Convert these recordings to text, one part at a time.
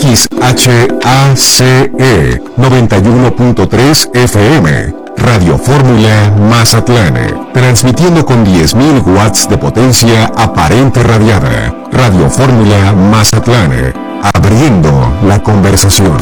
XHACE 91.3 FM, Radio Fórmula Mazatlán, transmitiendo con 10.000 watts de potencia aparente radiada. Radio Fórmula Mazatlán, abriendo la conversación.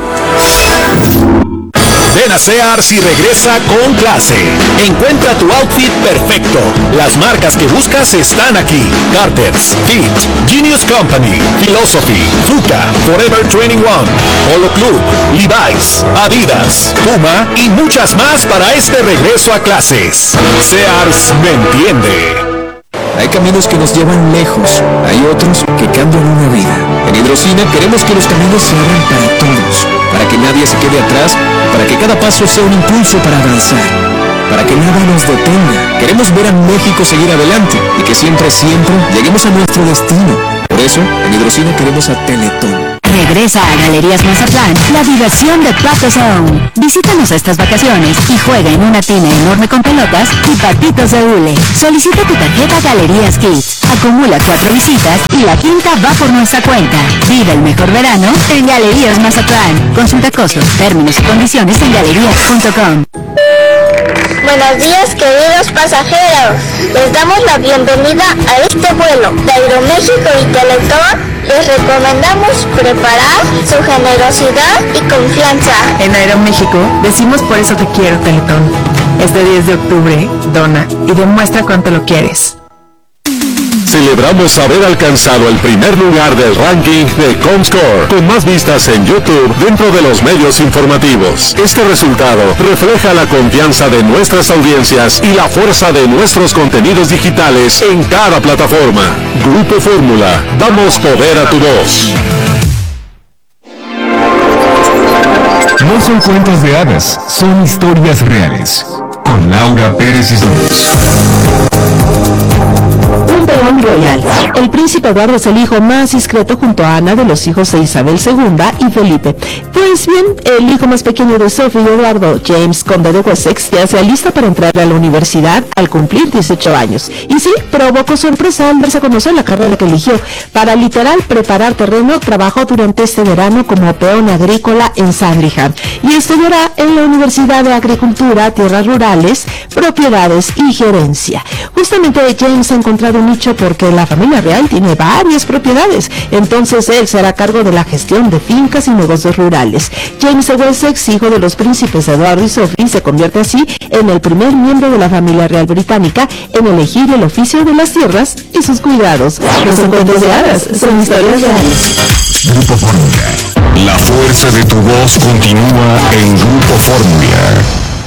Ven a Sears y regresa con clase. Encuentra tu outfit perfecto. Las marcas que buscas están aquí: Carter's, Fit, Genius Company, Philosophy, Fuka, Forever 21, Polo Club, Levi's, Adidas, Puma y muchas más para este regreso a clases. Sears me entiende. Hay caminos que nos llevan lejos, hay otros que cambian una vida. En Hidrocina queremos que los caminos se abran para todos, para que nadie se quede atrás, para que cada paso sea un impulso para avanzar, para que nada nos detenga. Queremos ver a México seguir adelante y que siempre lleguemos a nuestro destino. Por eso, en Hidrocina queremos a Teletón. Regresa a Galerías Mazatlán la diversión de Pato Zone. Visítanos estas vacaciones y juega en una tina enorme con pelotas y patitos de hule. Solicita tu tarjeta Galerías Kids. Acumula 4 visitas y la quinta va por nuestra cuenta. Vive el mejor verano en Galerías Mazatlán. Consulta costos, términos y condiciones en galerías.com. Buenos días, queridos pasajeros. Les damos la bienvenida a este vuelo de Aeroméxico y Teletón. Les recomendamos preparar su generosidad y confianza. En Aeroméxico decimos por eso te quiero, Teletón. Este 10 de octubre, dona y demuestra cuánto lo quieres. Celebramos haber alcanzado el primer lugar del ranking de Comscore, con más vistas en YouTube dentro de los medios informativos. Este resultado refleja la confianza de nuestras audiencias y la fuerza de nuestros contenidos digitales en cada plataforma. Grupo Fórmula, damos poder a tu voz. No son cuentos de hadas, son historias reales. Con Laura Pérez Islas. Un peón royal. El príncipe Eduardo es el hijo más discreto junto a Ana de los hijos de Isabel II y Felipe. Pues bien, el hijo más pequeño de Sophie y Eduardo, James, conde de Wessex, ya se alista para entrar a la universidad al cumplir 18 años. Y sí, provocó sorpresa al darse a conocer la carrera que eligió. Para literal preparar terreno, trabajó durante este verano como peón agrícola en Sandringham y estudiará en la Universidad de Agricultura, Tierras Rurales, Propiedades y Gerencia. Justamente James ha encontrado un nicho porque la familia real tiene varias propiedades, entonces él se hará cargo de la gestión de fincas y negocios rurales. James de Wessex, hijo de los príncipes Eduardo y Sophie, se convierte así en el primer miembro de la familia real británica en elegir el oficio de las tierras y sus cuidados. No son cuentos de hadas, son historias reales. Grupo Fórmula. La fuerza de tu voz continúa en Grupo Fórmula.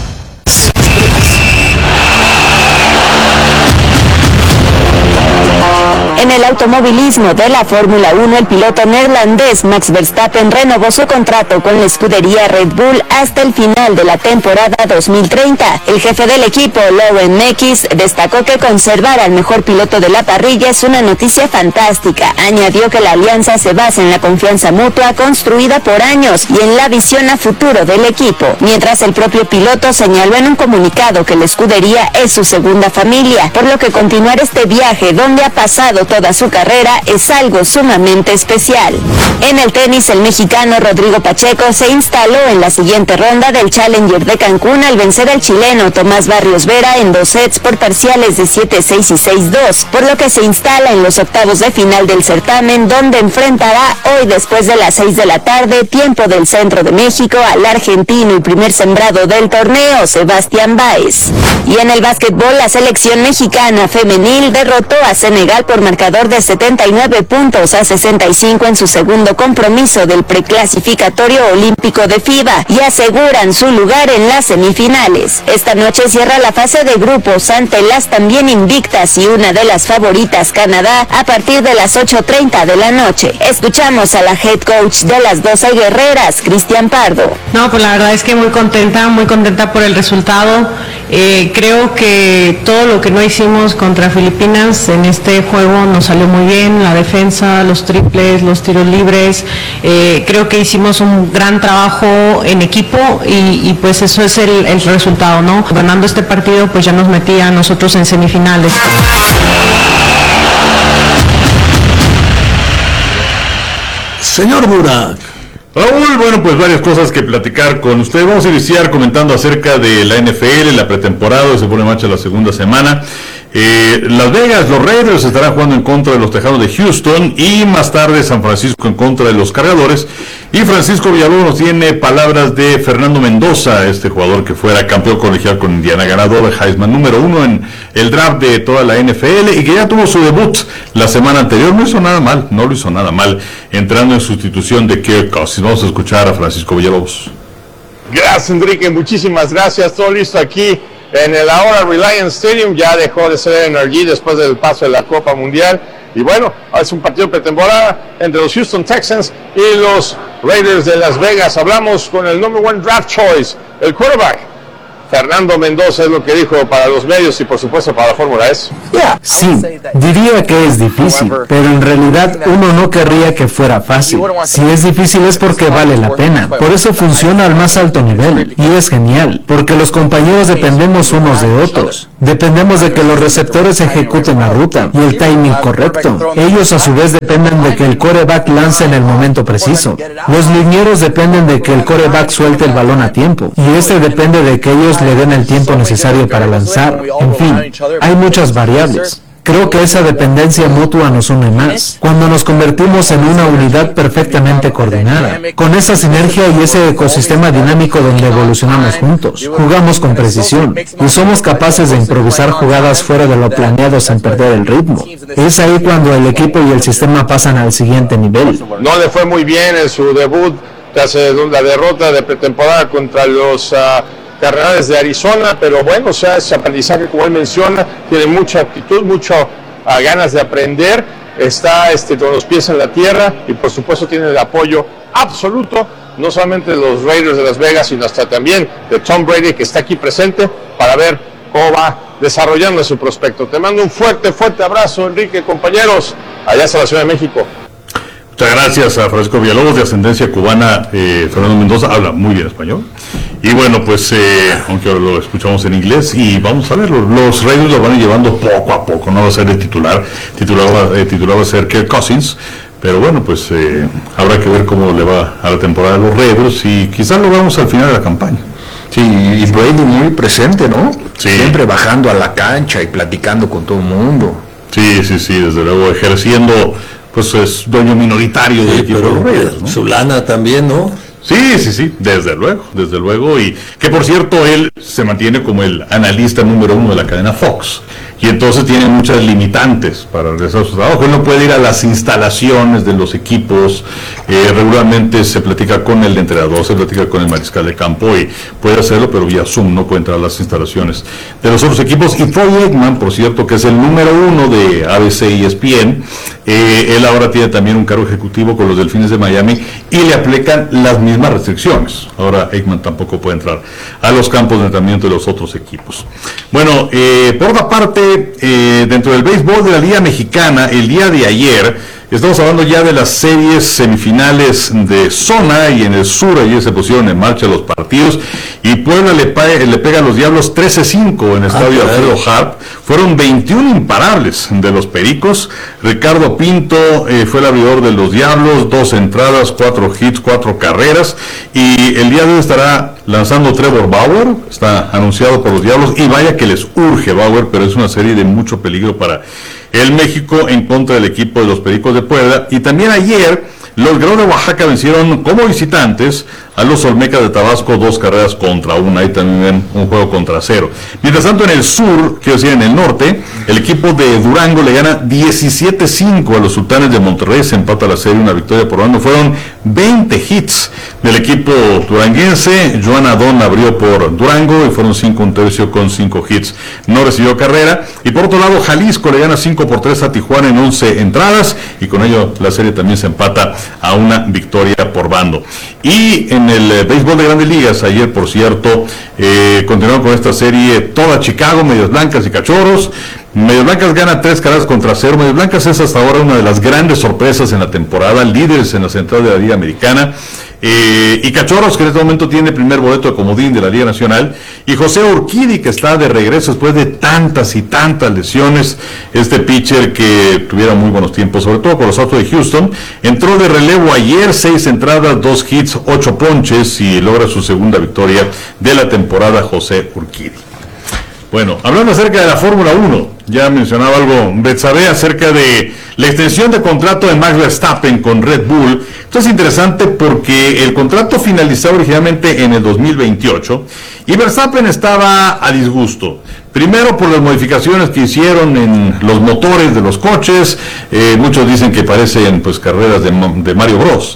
En el automovilismo de la Fórmula 1, el piloto neerlandés Max Verstappen renovó su contrato con la escudería Red Bull hasta el final de la temporada 2030. El jefe del equipo, Lauren Mekis, destacó que conservar al mejor piloto de la parrilla es una noticia fantástica. Añadió que la alianza se basa en la confianza mutua construida por años y en la visión a futuro del equipo. Mientras el propio piloto señaló en un comunicado que la escudería es su segunda familia, por lo que continuar este viaje donde ha pasado toda su carrera es algo sumamente especial. En el tenis, el mexicano Rodrigo Pacheco se instaló en la siguiente ronda del Challenger de Cancún al vencer al chileno Tomás Barrios Vera en 2 sets por parciales de 7-6 y 6-2, por lo que se instala en los octavos de final del certamen, donde enfrentará hoy después de las 6 de la tarde, tiempo del centro de México, al argentino y primer sembrado del torneo, Sebastián Báez. Y en el básquetbol, la selección mexicana femenil derrotó a Senegal por marcador de 79 puntos a 65 en su segundo compromiso del preclasificatorio olímpico de FIBA y aseguran su lugar en las semifinales. Esta noche cierra la fase de grupos ante las también invictas y una de las favoritas, Canadá, a partir de las 8:30 de la noche. Escuchamos a la head coach de las 12 guerreras, Cristian Pardo. No, pues la verdad es que muy contenta por el resultado. Creo que todo lo que no hicimos contra Filipinas en este juego nos salió muy bien, la defensa, los triples, los tiros libres. Creo que hicimos un gran trabajo en equipo y pues eso es el resultado, ¿no? Ganando este partido pues ya nos metía a nosotros en semifinales. Señor Burak. Raúl, bueno, pues varias cosas que platicar con usted. Vamos a iniciar comentando acerca de la NFL, la pretemporada, se pone en marcha la segunda semana. Las Vegas, los Raiders estarán jugando en contra de los Tejanos de Houston y más tarde San Francisco en contra de los Cargadores. Y Francisco Villalobos nos tiene palabras de Fernando Mendoza, este jugador que fuera campeón colegial con Indiana, ganador de Heisman número 1 en el draft de toda la NFL y que ya tuvo su debut la semana anterior. No lo hizo nada mal, entrando en sustitución de Kirk Cousins. Vamos a escuchar a Francisco Villalobos. Gracias, Enrique, muchísimas gracias. Todo listo aquí en el ahora Reliance Stadium. Ya dejó de ser NRG después del paso de la Copa Mundial. Y bueno, es un partido pretemporada entre los Houston Texans y los Raiders de Las Vegas. Hablamos con el number 1 draft choice, el quarterback Fernando Mendoza, es lo que dijo para los medios y por supuesto para la Fórmula S. Sí, diría que es difícil, pero en realidad uno no querría que fuera fácil. Si es difícil es porque vale la pena, por eso funciona al más alto nivel, y es genial, porque los compañeros dependemos unos de otros. Dependemos de que los receptores ejecuten la ruta y el timing correcto. Ellos a su vez dependen de que el quarterback lance en el momento preciso. Los linieros dependen de que el quarterback suelte el balón a tiempo, y este depende de que ellos le den el tiempo necesario para lanzar. En fin, hay muchas variables. Creo que esa dependencia mutua nos une más, cuando nos convertimos en una unidad perfectamente coordinada, con esa sinergia y ese ecosistema dinámico donde evolucionamos juntos, jugamos con precisión, y somos capaces de improvisar jugadas fuera de lo planeado sin perder el ritmo. Es ahí cuando el equipo y el sistema pasan al siguiente nivel. No le fue muy bien en su debut tras la derrota de pretemporada contra los Cardenales de Arizona, pero bueno, o sea, ese aprendizaje, como él menciona, tiene mucha actitud, muchas ganas de aprender, está con los pies en la tierra y por supuesto tiene el apoyo absoluto, no solamente de los Raiders de Las Vegas, sino hasta también de Tom Brady, que está aquí presente para ver cómo va desarrollando su prospecto. Te mando un fuerte abrazo, Enrique, compañeros, allá hasta la Ciudad de México. Muchas gracias a Francisco Villalobos, de ascendencia cubana. Fernando Mendoza habla muy bien español. Y bueno, pues, aunque ahora lo escuchamos en inglés, y vamos a verlo. Los Raiders lo van llevando poco a poco, no va a ser el titular va a ser Kirk Cousins. Pero bueno, pues habrá que ver cómo le va a la temporada de los Raiders y quizás lo veamos al final de la campaña. Sí, y Brady muy presente, ¿no? Sí. Siempre bajando a la cancha y platicando con todo el mundo. Sí, desde luego, ejerciendo, pues es dueño minoritario del equipo de los Raiders, ¿no? Su lana también, ¿no? Sí, desde luego, y que por cierto él se mantiene como el analista número 1 de la cadena Fox, y entonces tiene muchas limitantes para regresar a su trabajo. Él no puede ir a las instalaciones de los equipos, regularmente se platica con el entrenador, se platica con el mariscal de campo y puede hacerlo, pero vía Zoom no puede entrar a las instalaciones de los otros equipos. Y Troy Aikman, por cierto, que es el número 1 de ABC y ESPN, él ahora tiene también un cargo ejecutivo con los Delfines de Miami y le aplican las mismas restricciones. Ahora Aikman tampoco puede entrar a los campos de entrenamiento de los otros equipos. Bueno, por otra parte, dentro del béisbol de la Liga Mexicana, el día de ayer, estamos hablando ya de las series semifinales de zona, y en el sur ayer se pusieron en marcha los partidos, y Puebla le pega a los Diablos 13-5 en el estadio Alfredo Harp. Fueron 21 imparables de los Pericos. Ricardo Pinto fue el abridor de los Diablos, 2 entradas, 4 hits, 4 carreras, y el día de hoy estará lanzando Trevor Bauer, está anunciado por los Diablos, y vaya que les urge Bauer, pero es una serie de mucho peligro para el México en contra del equipo de los Pericos de Puebla. Y también ayer los Guerreros de Oaxaca vencieron como visitantes a los Olmecas de Tabasco 2-1. Ahí también un juego contra 0. Mientras tanto, en el sur, quiero decir en el norte, el equipo de Durango le gana 17-5 a los Sultanes de Monterrey. Se empata la serie, una victoria por bando. Fueron 20 hits del equipo duranguense. Joan Adón abrió por Durango y fueron 5 1/3 con 5 hits. No recibió carrera. Y por otro lado, Jalisco le gana 5-3 a Tijuana en 11 entradas. Y con ello la serie también se empata a una victoria por bando. Y en el béisbol de Grandes Ligas, ayer por cierto, continuaron con esta serie toda Chicago, Medias Blancas y Cachorros. Medias Blancas gana 3-0. Medias Blancas es hasta ahora una de las grandes sorpresas en la temporada, líderes en la central de la Liga Americana. y Cachorros, que en este momento tiene el primer boleto de comodín de la Liga Nacional, y José Urquidi, que está de regreso después de tantas y tantas lesiones. Este pitcher que tuviera muy buenos tiempos, sobre todo con los Astros de Houston, entró de relevo ayer, 6 entradas, 2 hits, 8 ponches, y logra su segunda victoria de la temporada José Urquidi. Bueno, hablando acerca de la Fórmula 1, ya mencionaba algo Betsabe acerca de la extensión de contrato de Max Verstappen con Red Bull. Esto es interesante porque el contrato finalizaba originalmente en el 2028 y Verstappen estaba a disgusto. Primero por las modificaciones que hicieron en los motores de los coches, muchos dicen que parecen pues carreras de Mario Bros,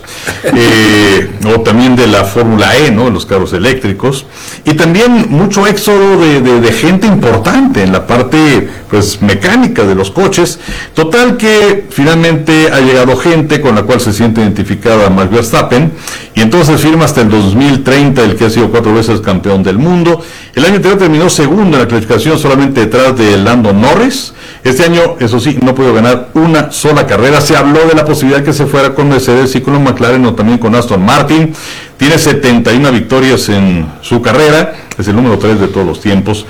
o también de la Fórmula E, ¿no? En los carros eléctricos, y también mucho éxodo de gente importante en la parte pues mecánica de los coches. Total que finalmente ha llegado gente con la cual se siente identificada Max Verstappen, y entonces firma hasta el 2030, el que ha sido 4 veces campeón del mundo. El año anterior terminó segundo en la clasificación, solamente detrás de Lando Norris. Este año, eso sí, no pudo ganar una sola carrera. Se habló de la posibilidad que se fuera con Mercedes y con McLaren, o también con Aston Martin. Tiene 71 victorias en su carrera, es el número 3 de todos los tiempos.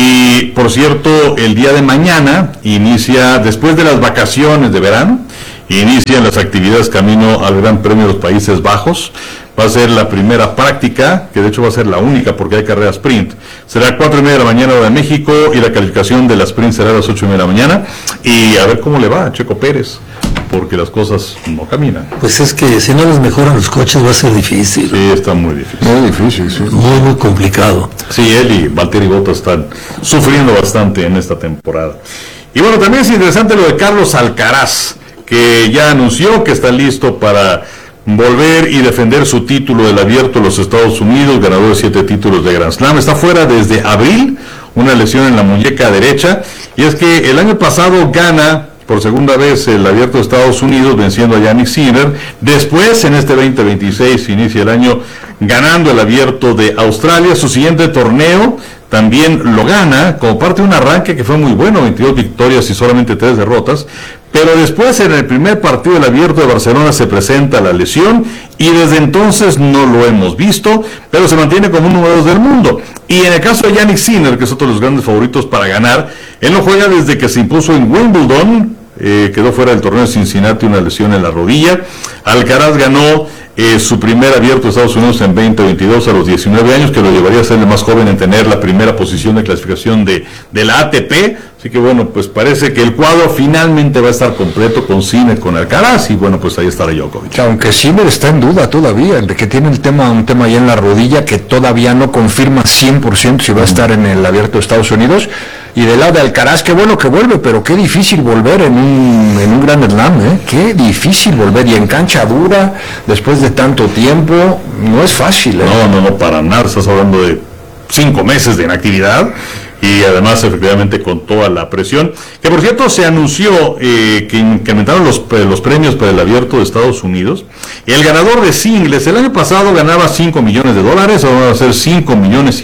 Y por cierto, el día de mañana inicia, después de las vacaciones de verano, inician las actividades camino al Gran Premio de los Países Bajos. Va a ser la primera práctica, que de hecho va a ser la única porque hay carrera sprint. Será a 4:30 de la mañana hora de México, y la calificación de la sprint será a las 8:30 de la mañana. Y a ver cómo le va a Checo Pérez, porque las cosas no caminan. Pues es que si no les mejoran los coches va a ser difícil. Sí, está muy difícil. Muy difícil, sí. Muy, muy complicado. Sí, él y Valtteri Bottas están sufriendo bastante en esta temporada. Y bueno, también es interesante lo de Carlos Alcaraz, que ya anunció que está listo para volver y defender su título del Abierto de los Estados Unidos, ganador de 7 títulos de Grand Slam. Está fuera desde abril, una lesión en la muñeca derecha, y es que el año pasado gana por segunda vez el Abierto de Estados Unidos, venciendo a Jannik Sinner. Después, en este 2026, inicia el año ganando el Abierto de Australia. Su siguiente torneo también lo gana, como parte de un arranque que fue muy bueno, 22 victorias y solamente 3 derrotas. Pero después, en el primer partido del Abierto de Barcelona, se presenta la lesión, y desde entonces no lo hemos visto, pero se mantiene como un número 2 del mundo. Y en el caso de Jannik Sinner, que es otro de los grandes favoritos para ganar, él no juega desde que se impuso en Wimbledon, quedó fuera del torneo de Cincinnati, una lesión en la rodilla. Alcaraz ganó su primer Abierto de Estados Unidos en 2022 a los 19 años, que lo llevaría a ser el más joven en tener la primera posición de clasificación de la ATP. Así que bueno, pues parece que el cuadro finalmente va a estar completo con Sinner, con Alcaraz, y bueno, pues ahí estará Djokovic. Aunque Sinner está en duda todavía, de que tiene un tema ahí en la rodilla que todavía no confirma 100% si va a estar en el Abierto de Estados Unidos. Y del lado de Alcaraz, qué bueno que vuelve, pero qué difícil volver en un Grand Slam, ¿eh? Qué difícil volver, y en cancha dura, después de tanto tiempo, no es fácil, ¿eh? No, para nada. Estás hablando de 5 meses de inactividad, y además efectivamente con toda la presión, que por cierto se anunció que incrementaron los premios para el Abierto de Estados Unidos. El ganador de singles el año pasado ganaba $5 millones, ahora van a ser 5,5 millones.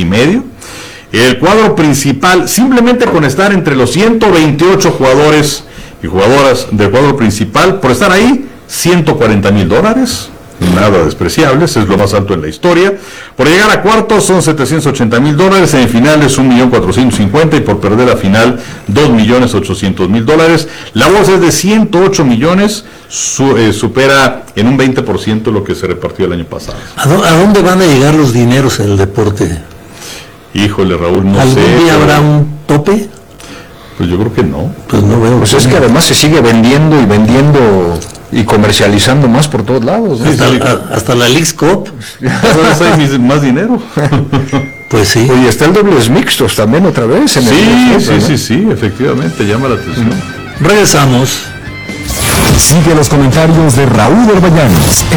El cuadro principal, simplemente con estar entre los 128 jugadores y jugadoras del cuadro principal, por estar ahí, $140,000, nada despreciables, es lo más alto en la historia. Por llegar a cuartos son $780,000, semifinales $1,450,000, y por perder la final $2,800,000. La bolsa es de 108 millones, supera en un 20% lo que se repartió el año pasado. ¿A dónde van a llegar los dineros en el deporte? Híjole, Raúl, no sé. ¿Algún día habrá un tope? Pues yo creo que no. Pues no veo. Pues es que además se sigue vendiendo y comercializando más por todos lados, ¿no? Hasta la Leagues Cup. Cada vez hay más dinero. Pues sí. Y está el dobles mixtos también otra vez. Sí, efectivamente, llama la atención. Regresamos. Sigue los comentarios de Raúl Orbañanos